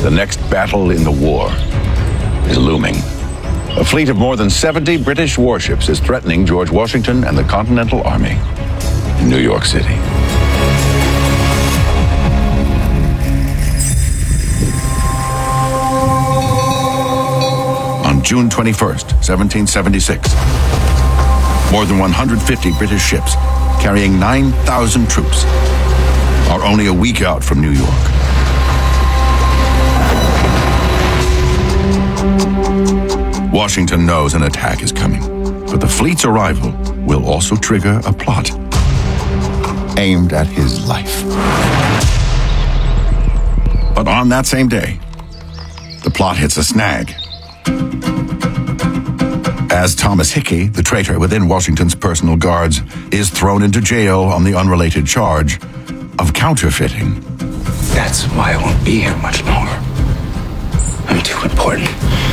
The next battle in the war is looming. A fleet of more than 70 British warships is threatening George Washington and the Continental Army in New York City. On June 21st, 1776, more than 150 British ships carrying 9,000 troops are only a week out from New York. Washington knows an attack is coming, but the fleet's arrival will also trigger a plot aimed at his life. But on that same day, the plot hits a snag. As Thomas Hickey, the traitor within Washington's personal guards, is thrown into jail on the unrelated charge of counterfeiting. That's why I won't be here much longer. I'm too important.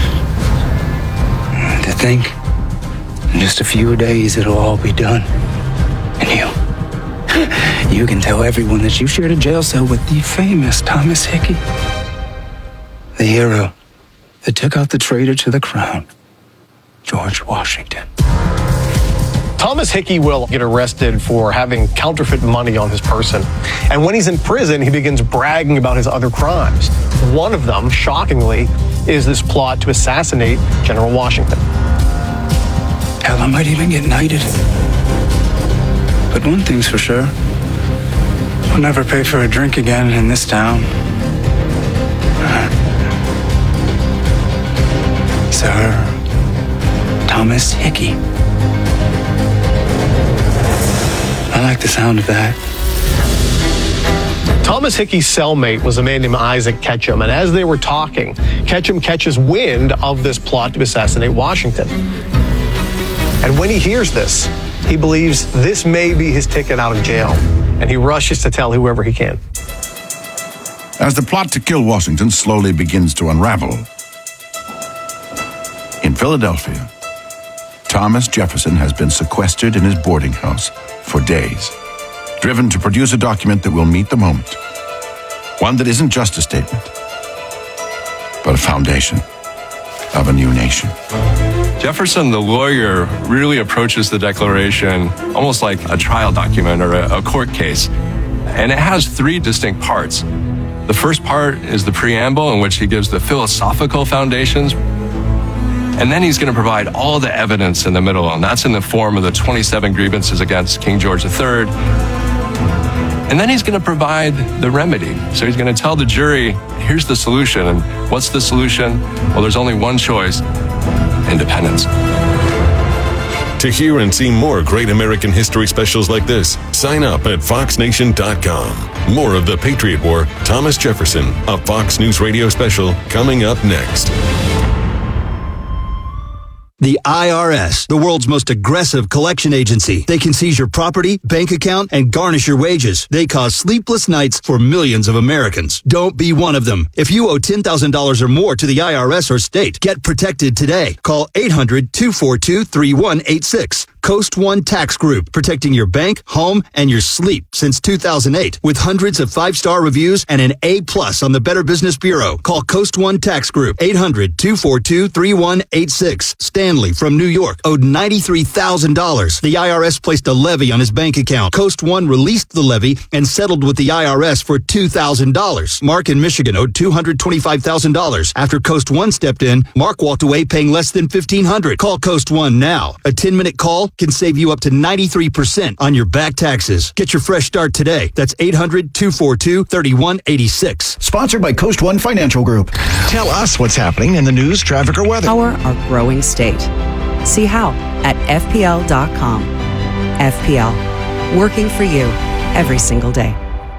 To think, in just a few days it'll all be done. And you can tell everyone that you shared a jail cell with the famous Thomas Hickey, the hero that took out the traitor to the crown, George Washington. Thomas Hickey will get arrested for having counterfeit money on his person. And when he's in prison, he begins bragging about his other crimes. One of them, shockingly, is this plot to assassinate General Washington. Hell, I might even get knighted. But one thing's for sure. I'll never pay for a drink again in this town. Sir Thomas Hickey. I like the sound of that. Thomas Hickey's cellmate was a man named Isaac Ketchum, and as they were talking, Ketchum catches wind of this plot to assassinate Washington. And when he hears this, he believes this may be his ticket out of jail, and he rushes to tell whoever he can. As the plot to kill Washington slowly begins to unravel, in Philadelphia, Thomas Jefferson has been sequestered in his boarding house for days, driven to produce a document that will meet the moment. One that isn't just a statement, but a foundation of a new nation. Jefferson, the lawyer, really approaches the Declaration almost like a trial document or a court case. And it has three distinct parts. The first part is the preamble, in which he gives the philosophical foundations. And then he's going to provide all the evidence in the middle, and that's in the form of the 27 grievances against King George III. And then he's going to provide the remedy. So he's going to tell the jury, here's the solution. And what's the solution? Well, there's only one choice: independence. To hear and see more great American history specials like this, sign up at foxnation.com. More of the Patriot War, Thomas Jefferson, a Fox News Radio special coming up next. The IRS, the world's most aggressive collection agency. They can seize your property, bank account, and garnish your wages. They cause sleepless nights for millions of Americans. Don't be one of them. If you owe $10,000 or more to the IRS or state, get protected today. Call 800-242-3186. Coast One Tax Group, protecting your bank, home, and your sleep since 2008. With hundreds of 5-star reviews and an A+ on the Better Business Bureau. Call Coast One Tax Group, 800-242-3186. Stanley from New York owed $93,000. The IRS placed a levy on his bank account. Coast One released the levy and settled with the IRS for $2,000. Mark in Michigan owed $225,000. After Coast One stepped in, Mark walked away paying less than $1,500. Call Coast One now. A 10-minute call can save you up to 93% on your back taxes. Get your fresh start today. That's 800-242-3186. Sponsored by Coast One Financial Group. Tell us what's happening in the news, traffic, or weather. Power our growing state. See how at FPL.com. FPL, working for you every single day.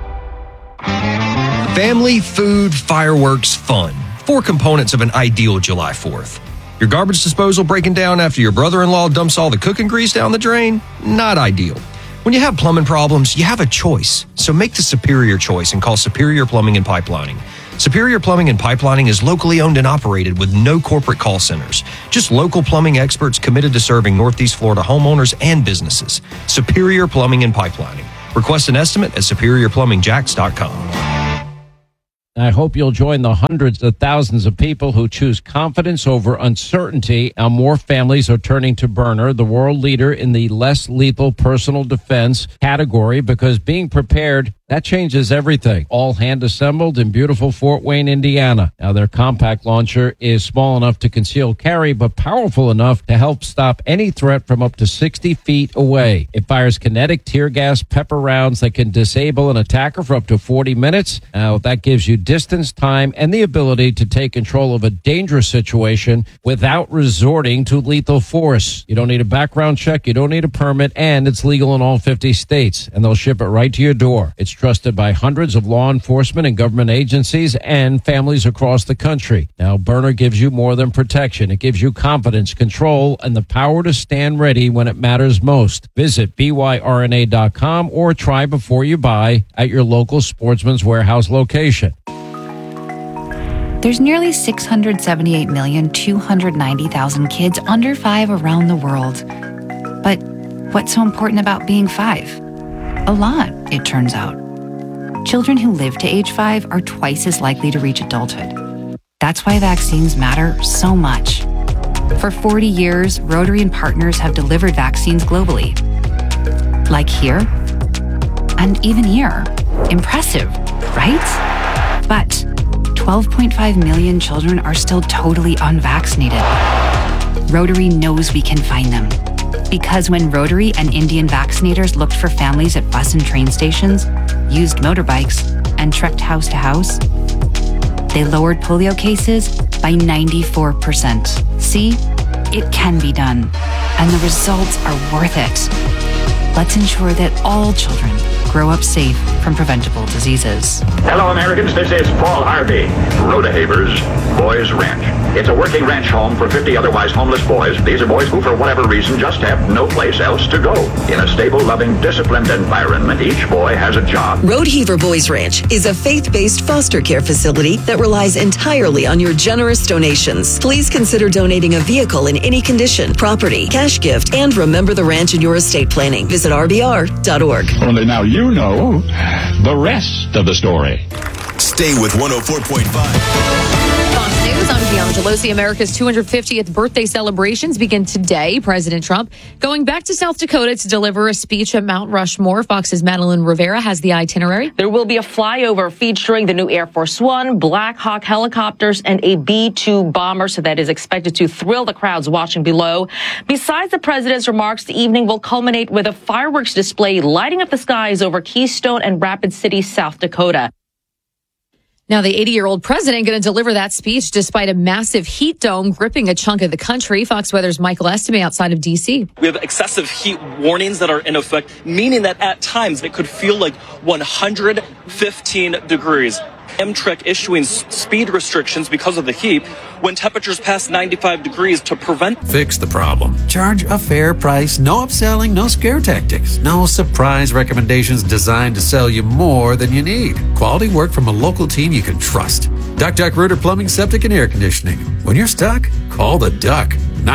Family, food, fireworks, fun. 4 components of an ideal July 4th. Your garbage disposal breaking down after your brother-in-law dumps all the cooking grease down the drain? Not ideal. When you have plumbing problems, you have a choice. So make the superior choice and call Superior Plumbing and Pipelining. Superior Plumbing and Pipelining is locally owned and operated with no corporate call centers. Just local plumbing experts committed to serving Northeast Florida homeowners and businesses. Superior Plumbing and Pipelining. Request an estimate at SuperiorPlumbingJacks.com. I hope you'll join the hundreds of thousands of people who choose confidence over uncertainty. Now more families are turning to Byrna, the world leader in the less lethal personal defense category, because being prepared, that changes everything. All hand assembled in beautiful Fort Wayne, Indiana. Now their compact launcher is small enough to conceal carry, but powerful enough to help stop any threat from up to 60 feet away. It fires kinetic tear gas pepper rounds that can disable an attacker for up to 40 minutes. Now that gives you distance, time, and the ability to take control of a dangerous situation without resorting to lethal force. You don't need a background check, you don't need a permit, and it's legal in all 50 states, and they'll ship it right to your door. It's trusted by hundreds of law enforcement and government agencies and families across the country. Now, Byrna gives you more than protection. It gives you confidence, control, and the power to stand ready when it matters most. Visit byrna.com or try before you buy at your local Sportsman's Warehouse location. There's nearly 678,290,000 kids under 5 around the world. But what's so important about being 5? A lot, it turns out. Children who live to age 5 are twice as likely to reach adulthood. That's why vaccines matter so much. For 40 years, Rotary and partners have delivered vaccines globally. Like here, and even here. Impressive, right? But 12.5 million children are still totally unvaccinated. Rotary knows we can find them. Because when Rotary and Indian vaccinators looked for families at bus and train stations, used motorbikes, and trekked house to house, they lowered polio cases by 94%. See, it can be done, and the results are worth it. Let's ensure that all children grow up safe from preventable diseases. Hello, Americans. This is Paul Harvey. Rodehaver's Boys Ranch. It's a working ranch home for 50 otherwise homeless boys. These are boys who, for whatever reason, just have no place else to go. In a stable, loving, disciplined environment, each boy has a job. Rodehaver Boys Ranch is a faith-based foster care facility that relies entirely on your generous donations. Please consider donating a vehicle in any condition, property, cash gift, and remember the ranch in your estate planning. Visit rbr.org. Only now you know the rest of the story. Stay with 104.5. Fox News, I'm Gianna Gelosi. America's 250th birthday celebrations begin today. President Trump going back to South Dakota to deliver a speech at Mount Rushmore. Fox's Madeline Rivera has the itinerary. There will be a flyover featuring the new Air Force One, Black Hawk helicopters, and a B-2 bomber, so that is expected to thrill the crowds watching below. Besides the president's remarks, the evening will culminate with a fireworks display lighting up the skies over Keystone and Rapid City, South Dakota. Now, the 80-year-old president going to deliver that speech despite a massive heat dome gripping a chunk of the country. Fox Weather's Michael Estime outside of D.C. We have excessive heat warnings that are in effect, meaning that at times it could feel like 115 degrees. Amtrak issuing speed restrictions because of the heat when temperatures pass 95 degrees to prevent. Fix the problem. Charge a fair price. No upselling, no scare tactics. No surprise recommendations designed to sell you more than you need. Quality work from a local team you can trust. Duck Duck Rooter Plumbing, Septic, and Air Conditioning. When you're stuck, call the Duck.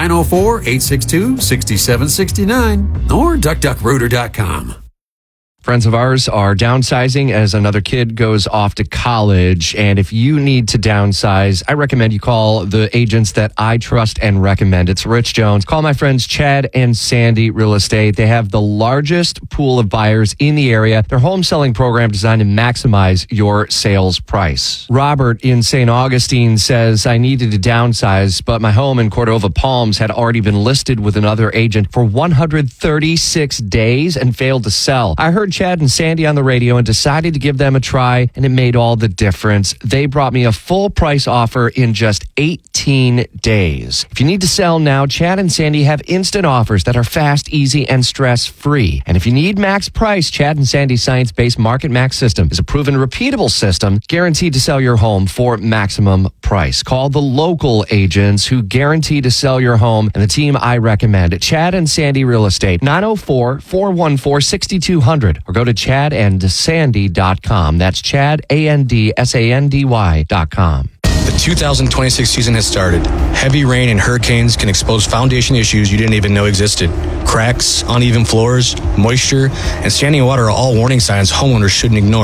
904-862-6769 or duckduckrooter.com. Friends of ours are downsizing as another kid goes off to college. And if you need to downsize, I recommend you call the agents that I trust and recommend. It's Rich Jones. Call my friends Chad and Sandy Real Estate. They have the largest pool of buyers in the area. Their home selling program designed to maximize your sales price. Robert in St. Augustine says, I needed to downsize, but my home in Cordova Palms had already been listed with another agent for 136 days and failed to sell. I heard Chad and Sandy on the radio and decided to give them a try, and it made all the difference. They brought me a full price offer in just 18 days. If you need to sell now, Chad and Sandy have instant offers that are fast, easy, and stress-free. And if you need max price, Chad and Sandy's science-based Market Max system is a proven, repeatable system guaranteed to sell your home for maximum price. Call the local agents who guarantee to sell your home and the team I recommend at Chad and Sandy Real Estate, 904-414-6200. Or go to chadandsandy.com. That's ChadAndSandy.com. The 2026 season has started. Heavy rain and hurricanes can expose foundation issues you didn't even know existed. Cracks, uneven floors, moisture, and standing water are all warning signs homeowners shouldn't ignore.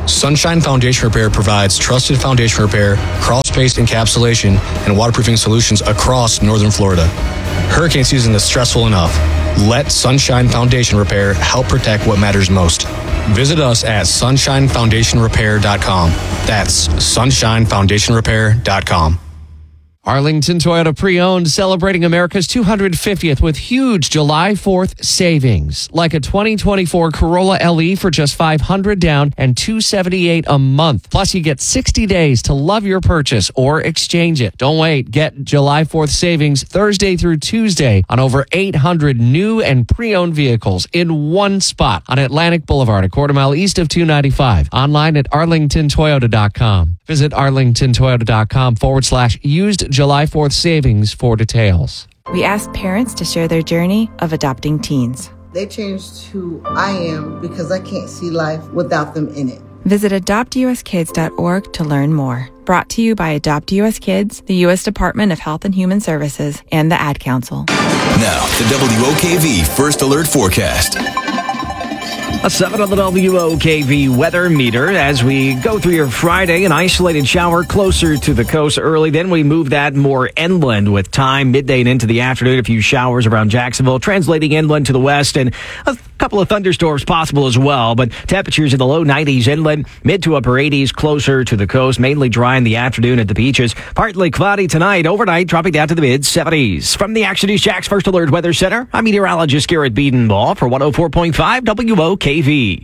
Sunshine Foundation Repair provides trusted foundation repair, crawl-space encapsulation, and waterproofing solutions across northern Florida. Hurricane season is stressful enough. Let Sunshine Foundation Repair help protect what matters most. Visit us at sunshinefoundationrepair.com. That's sunshinefoundationrepair.com. Arlington Toyota Pre-Owned celebrating America's 250th with huge July 4th savings, like a 2024 Corolla LE for just $500 down and $278 a month. Plus, you get 60 days to love your purchase or exchange it. Don't wait. Get July 4th savings Thursday through Tuesday on over 800 new and pre-owned vehicles in one spot on Atlantic Boulevard, a quarter mile east of 295. Online at arlingtontoyota.com. Visit arlingtontoyota.com/used July 4th savings for details. We asked parents to share their journey of adopting teens. They changed who I am because I can't see life without them in it. Visit adoptuskids.org to learn more. Brought to you by Adopt US Kids, the U.S. Department of Health and Human Services, and the Ad Council. Now, the WOKV First Alert Forecast. A 7 on the WOKV weather meter as we go through your Friday. An isolated shower closer to the coast early. Then we move that more inland with time, midday and into the afternoon. A few showers around Jacksonville, translating inland to the west, and a couple of thunderstorms possible as well. But temperatures in the low 90s inland, mid to upper 80s closer to the coast. Mainly dry in the afternoon at the beaches. Partly cloudy tonight. Overnight, dropping down to the mid 70s. From the Action News Jax First Alert Weather Center, I'm meteorologist Garrett Bedenbaugh for 104.5 WOKV.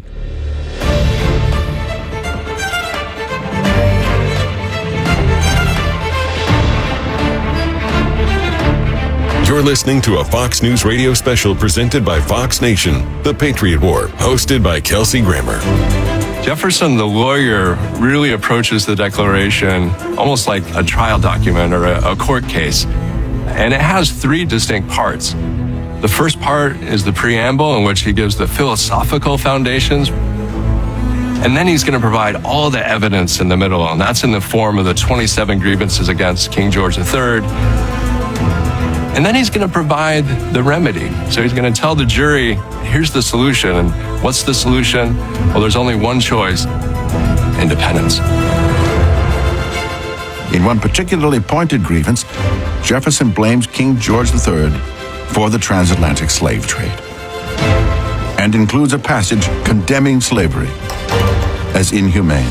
You're listening to a Fox News radio special presented by Fox Nation, The Patriot War, hosted by Kelsey Grammer. Jefferson, the lawyer, really approaches the Declaration almost like a trial document or a court case. And it has three distinct parts. The first part is the preamble, in which he gives the philosophical foundations. And then he's going to provide all the evidence in the middle, and that's in the form of the 27 grievances against King George III. And then he's going to provide the remedy. So he's going to tell the jury, here's the solution. And what's the solution? Well, there's only one choice: independence. In one particularly pointed grievance, Jefferson blames King George III for the transatlantic slave trade, and includes a passage condemning slavery as inhumane.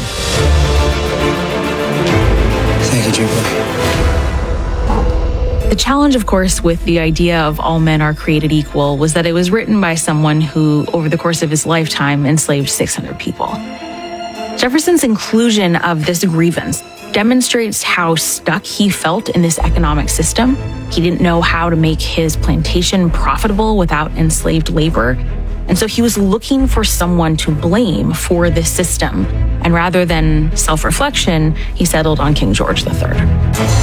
Thank you, Jubilee. The challenge, of course, with the idea of all men are created equal was that it was written by someone who, over the course of his lifetime, enslaved 600 people. Jefferson's inclusion of this grievance demonstrates how stuck he felt in this economic system. He didn't know how to make his plantation profitable without enslaved labor. And so he was looking for someone to blame for this system. And rather than self-reflection, he settled on King George III.